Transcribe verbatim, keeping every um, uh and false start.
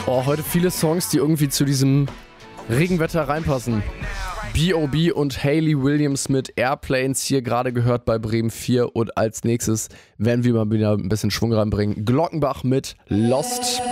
Oh, heute viele Songs, die irgendwie zu diesem Regenwetter reinpassen. B O B und Hayley Williams mit Airplanes hier gerade gehört bei Bremen vier. Und als nächstes werden wir mal wieder ein bisschen Schwung reinbringen. Glockenbach mit Lost.